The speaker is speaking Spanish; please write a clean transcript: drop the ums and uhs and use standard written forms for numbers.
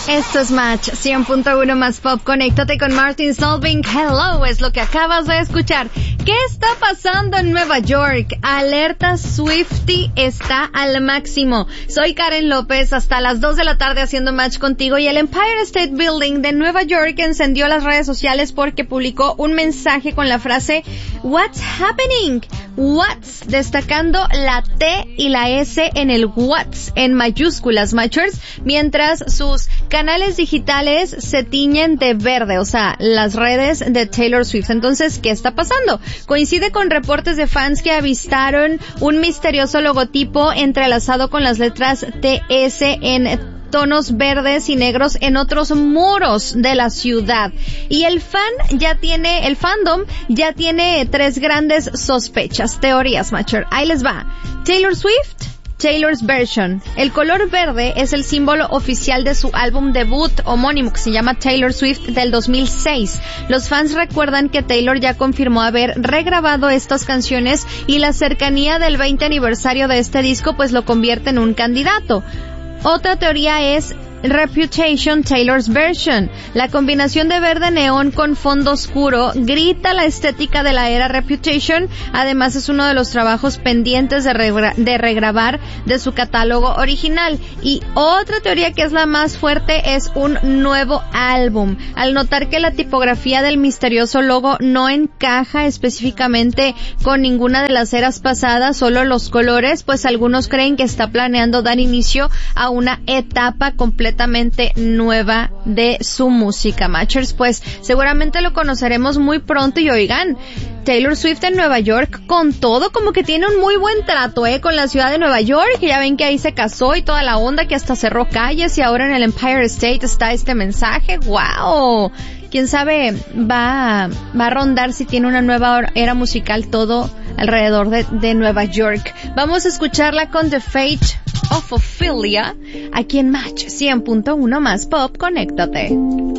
Esto es Match 100.1 más Pop. Conéctate con Martin Solveig. Hello, es lo que acabas de escuchar. ¿Qué está pasando en Nueva York? Alerta Swiftie está al máximo. Soy Karen López, hasta las 2 de la tarde haciendo Match contigo, y el Empire State Building de Nueva York encendió las redes sociales porque publicó un mensaje con la frase What's happening? What's, destacando la T y la S en el What's en mayúsculas, Matchers, mientras sus canales digitales se tiñen de verde, o sea, las redes de Taylor Swift. Entonces, ¿qué está pasando? Coincide con reportes de fans que avistaron un misterioso logotipo entrelazado con las letras TS en tonos verdes y negros en otros muros de la ciudad. Y el fandom ya tiene 3 grandes sospechas, teorías, Matcher. Ahí les va. Taylor Swift, Taylor's Version. El color verde es el símbolo oficial de su álbum debut homónimo, que se llama Taylor Swift, del 2006. Los fans recuerdan que Taylor ya confirmó haber regrabado estas canciones, y la cercanía del 20 aniversario de este disco pues lo convierte en un candidato. Otra teoría es Reputation, Taylor's Version. La combinación de verde neón con fondo oscuro grita la estética de la era Reputation. Además, es uno de los trabajos pendientes de regrabar de su catálogo original. Y otra teoría, que es la más fuerte, es un nuevo álbum. Al notar que la tipografía del misterioso logo no encaja específicamente con ninguna de las eras pasadas, solo los colores, pues algunos creen que está planeando dar inicio a una etapa completamente nueva de su música, Matchers. Pues seguramente lo conoceremos muy pronto. Y oigan, Taylor Swift en Nueva York con todo, como que tiene un muy buen trato, con la ciudad de Nueva York, que ya ven que ahí se casó y toda la onda, que hasta cerró calles, y ahora en el Empire State está este mensaje. ¡Wow! Quién sabe, va a rondar si tiene una nueva era musical todo alrededor de Nueva York. Vamos a escucharla con The Fate of Ophelia aquí en Match 100.1 más Pop. Conéctate.